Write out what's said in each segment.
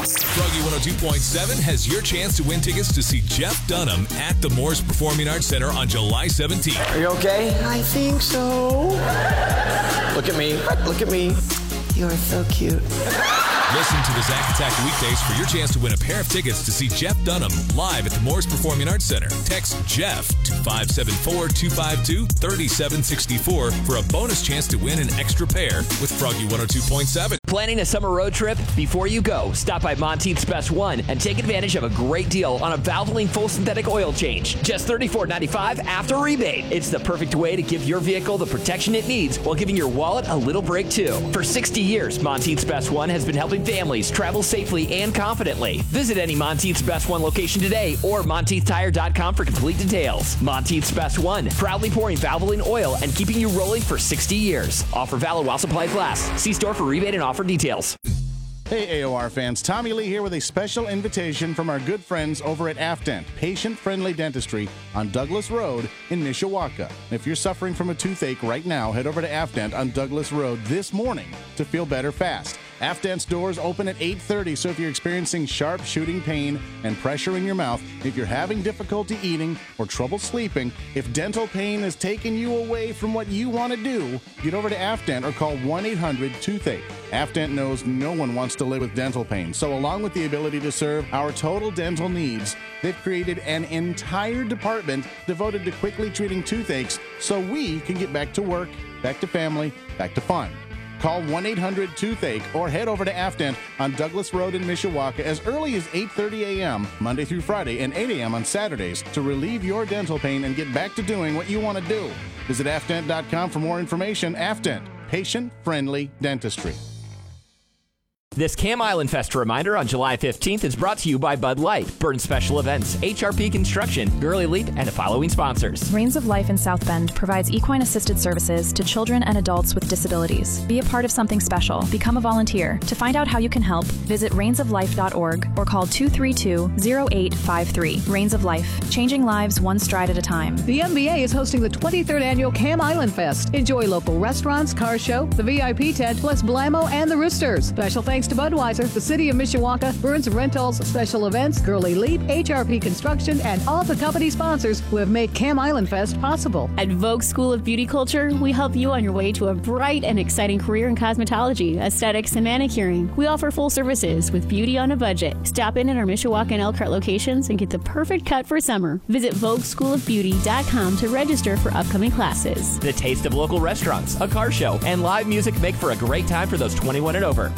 Froggy 102.7 has your chance to win tickets to see Jeff Dunham at the Morse Performing Arts Center on July 17th. Are you okay? I think so. Look at me. Look at me. You're so cute. Listen to the Zack Attack weekdays for your chance to win a pair of tickets to see Jeff Dunham live at the Morse Performing Arts Center. Text Jeff to 574-252-3764 for a bonus chance to win an extra pair with Froggy 102.7. Planning a summer road trip? Before you go, stop by Monteith's Best One and take advantage of a great deal on a Valvoline full synthetic oil change. Just $34.95 after rebate. It's the perfect way to give your vehicle the protection it needs while giving your wallet a little break too. For 60 years, Monteith's Best One has been helping families travel safely and confidently. Visit any Monteith's Best One location today or MonteithTire.com for complete details. Monteith's Best One, proudly pouring Valvoline oil and keeping you rolling for 60 years. Offer valid while supplies last. See store for rebate and offer details. Hey AOR fans, Tommy Lee here with a special invitation from our good friends over at Afdent, patient-friendly dentistry on Douglas Road in Mishawaka. If you're suffering from a toothache right now, head over to Afdent on Douglas Road this morning to feel better fast. Afdent's doors open at 8:30, so if you're experiencing sharp shooting pain and pressure in your mouth, if you're having difficulty eating or trouble sleeping, if dental pain is taking you away from what you want to do, get over to Afdent or call 1-800-TOOTHACHE. Afdent knows no one wants to live with dental pain, so along with the ability to serve our total dental needs, they've created an entire department devoted to quickly treating toothaches so we can get back to work, back to family, back to fun. Call 1-800-TOOTHACHE or head over to Afdent on Douglas Road in Mishawaka as early as 8:30 a.m. Monday through Friday and 8 a.m. on Saturdays to relieve your dental pain and get back to doing what you want to do. Visit Afdent.com for more information. Afdent, patient-friendly dentistry. This Cam Island Fest reminder on July 15th is brought to you by Bud Light, Burn Special Events, HRP Construction, Gurley Leap, and the following sponsors. Reins of Life in South Bend provides equine-assisted services to children and adults with disabilities. Be a part of something special. Become a volunteer. To find out how you can help, visit reinsoflife.org or call 232-0853. Reins of Life, changing lives one stride at a time. The MBA is hosting the 23rd Annual Cam Island Fest. Enjoy local restaurants, car show, the VIP tent, plus Blammo and the Roosters. Special thanks to Budweiser, the City of Mishawaka, Burns Rentals, Special Events, Gurley Leap, HRP Construction, and all the company sponsors who have made Cam Island Fest possible. At Vogue School of Beauty Culture, we help you on your way to a bright and exciting career in cosmetology, aesthetics, and manicuring. We offer full services with beauty on a budget. Stop in at our Mishawaka and Elkhart locations and get the perfect cut for summer. Visit VogueSchoolOfBeauty.com to register for upcoming classes. The taste of local restaurants, a car show, and live music make for a great time for those 21 and over.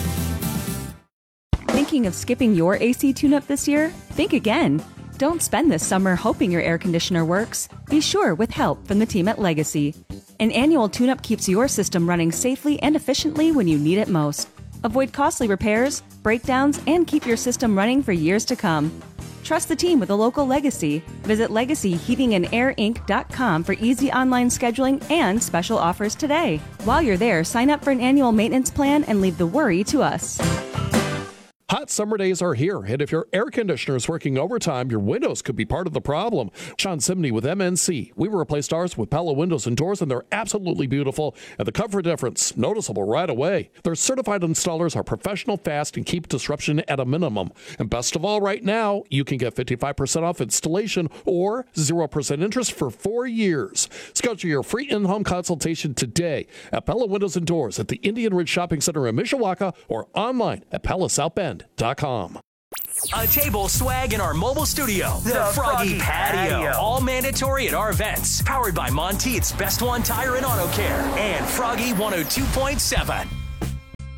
Thinking of skipping your AC tune-up this year? Think again. Don't spend this summer hoping your air conditioner works. Be sure with help from the team at Legacy. An annual tune-up keeps your system running safely and efficiently when you need it most. Avoid costly repairs, breakdowns, and keep your system running for years to come. Trust the team with a local Legacy. Visit LegacyHeatingandAirInc.com for easy online scheduling and special offers today. While you're there, sign up for an annual maintenance plan and leave the worry to us. Hot summer days are here, and if your air conditioner is working overtime, your windows could be part of the problem. Sean Simney with MNC. We replaced ours with Pella windows and doors, and they're absolutely beautiful, and the comfort difference noticeable right away. Their certified installers are professional, fast, and keep disruption at a minimum. And best of all, right now, you can get 55% off installation or 0% interest for 4 years. Schedule your free in-home consultation today at Pella Windows and Doors at the Indian Ridge Shopping Center in Mishawaka or online at PellaSouthBend.com. A table, swag, in our mobile studio. The Froggy Patio. All mandatory at our events. Powered by Monteith's Best One Tire and Auto Care. And Froggy 102.7.